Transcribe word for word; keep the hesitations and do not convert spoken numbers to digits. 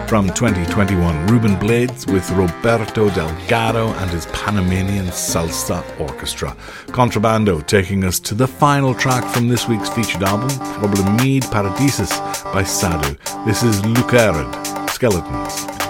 From twenty twenty-one, Ruben Blades with Roberto Delgado and his Panamanian Salsa Orchestra. Contrabando taking us to the final track from this week's featured album, Problemid Paradisus by Sadu. This is Lucarid, Skeletons.